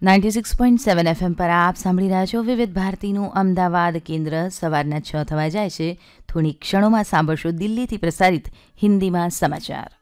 96.7 FM પર આપ સાંભળી રહ્યા છો વિવિધ ભારતીનું અમદાવાદ કેન્દ્ર. સવારના 6 થવા જાય છે. થોડી ક્ષણોમાં સાંભળશો દિલ્હીથી પ્રસારિત હિન્દીમાં સમાચાર.